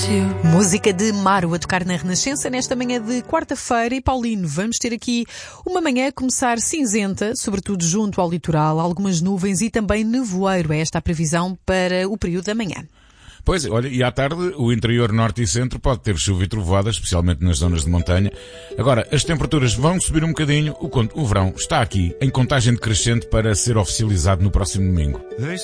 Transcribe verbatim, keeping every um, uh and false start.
Música de Maro a tocar na Renascença nesta manhã de quarta-feira. E Paulino, vamos ter aqui uma manhã a começar cinzenta, sobretudo junto ao litoral, algumas nuvens e também nevoeiro. É esta a previsão para o período da manhã. Pois, olha, e à tarde o interior norte e centro pode ter chuva e trovoada, especialmente nas zonas de montanha. Agora, as temperaturas vão subir um bocadinho, o, o verão está aqui, em contagem decrescente para ser oficializado no próximo domingo.